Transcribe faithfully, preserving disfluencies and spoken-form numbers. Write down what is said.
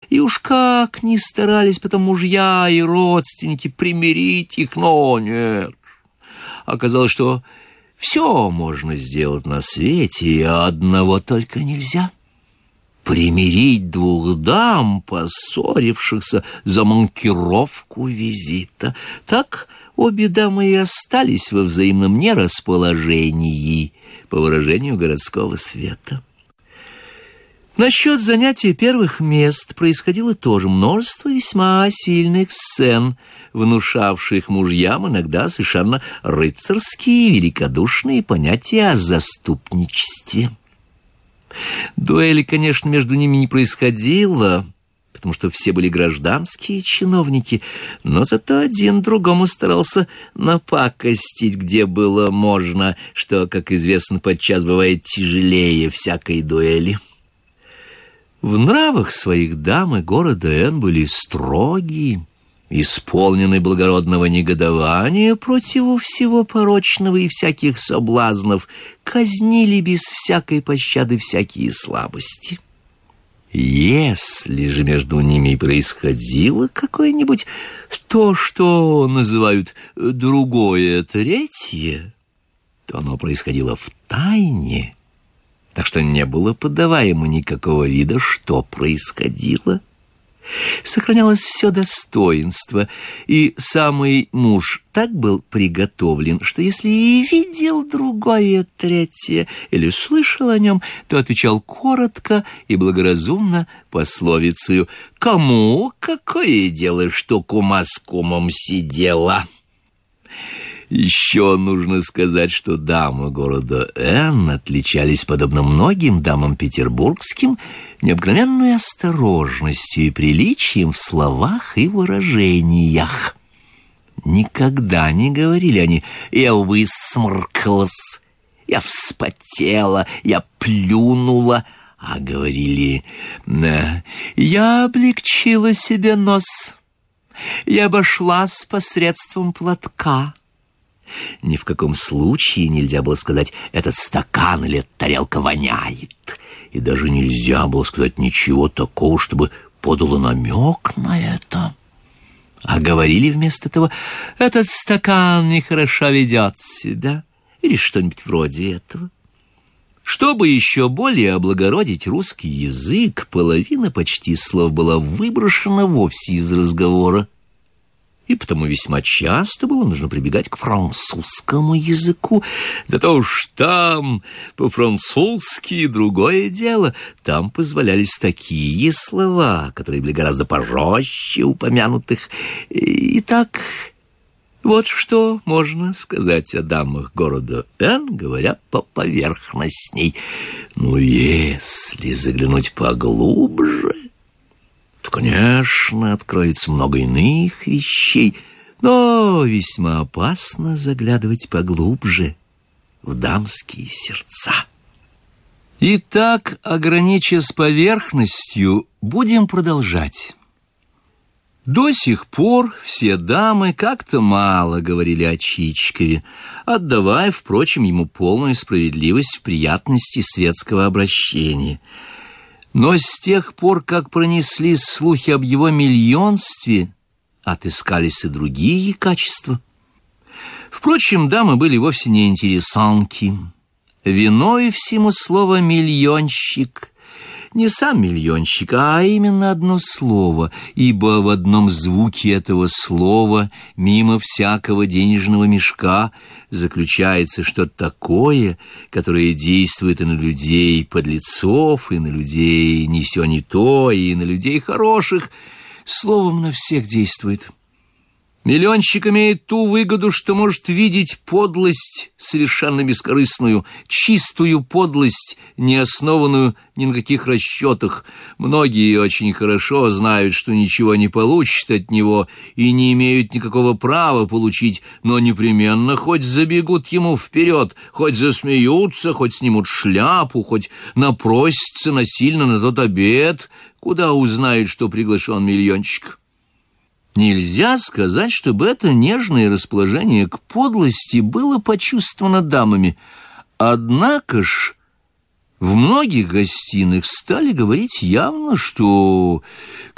И уж как ни старались потом мужья и родственники примирить их, но нет. Оказалось, что все можно сделать на свете, а одного только нельзя. Примирить двух дам, поссорившихся за манкировку визита. Так обе дамы и остались во взаимном нерасположении, по выражению городского света. Насчет занятия первых мест происходило тоже множество весьма сильных сцен, внушавших мужьям иногда совершенно рыцарские великодушные понятия о заступничестве. Дуэли, конечно, между ними не происходило, потому что все были гражданские чиновники, но зато один другому старался напакостить, где было можно, что, как известно, подчас бывает тяжелее всякой дуэли. В нравах своих дамы города Н были строгие, исполнены благородного негодования против всего порочного и всяких соблазнов, казнили без всякой пощады всякие слабости. Если же между ними происходило какое-нибудь то, что называют другое, третье, то оно происходило в тайне, так что не было подаваемо никакого вида, что происходило. Сохранялось все достоинство, и самый муж так был приготовлен, что если и видел другое третье или слышал о нем, то отвечал коротко и благоразумно пословицею: «Кому какое дело, что кума с кумом сидела?» Еще нужно сказать, что дамы города Н отличались, подобно многим дамам петербургским, необыкновенной осторожностью и приличием в словах и выражениях. Никогда не говорили они «я высморкалась», «я вспотела», «я плюнула», а говорили «я облегчила себе нос», «я обошлась посредством платка». Ни в каком случае нельзя было сказать «этот стакан или эта тарелка воняет», и даже нельзя было сказать ничего такого, чтобы подало намек на это. А говорили вместо того «этот стакан нехорошо ведет себя» или что-нибудь вроде этого. Чтобы еще более облагородить русский язык, половина почти слов была выброшена вовсе из разговора, и потому весьма часто было нужно прибегать к французскому языку. Зато уж там по-французски другое дело. Там позволялись такие слова, которые были гораздо пожестче упомянутых. Итак, вот что можно сказать о дамах города Н, говоря поповерхностней. Ну, если заглянуть поглубже, то, конечно, откроется много иных вещей, но весьма опасно заглядывать поглубже в дамские сердца. Итак, ограничиваясь поверхностью, будем продолжать. До сих пор все дамы как-то мало говорили о Чичикове, отдавая, впрочем, ему полную справедливость в приятности светского обращения. Но с тех пор, как пронеслись слухи об его миллионстве, отыскались и другие качества. Впрочем, дамы были вовсе не интересанки. Виной всему слово «миллионщик». Не сам миллионщик, а именно одно слово, ибо в одном звуке этого слова, мимо всякого денежного мешка, заключается что-то такое, которое действует и на людей подлецов, и на людей не сё не то, и на людей хороших. Словом, на всех действует. Миллионщик имеет ту выгоду, что может видеть подлость совершенно бескорыстную, чистую подлость, не основанную ни на каких расчетах. Многие очень хорошо знают, что ничего не получат от него и не имеют никакого права получить, но непременно хоть забегут ему вперед, хоть засмеются, хоть снимут шляпу, хоть напросятся насильно на тот обед, куда узнают, что приглашен миллионщик. Нельзя сказать, чтобы это нежное расположение к подлости было почувствовано дамами. Однако ж в многих гостиных стали говорить явно, что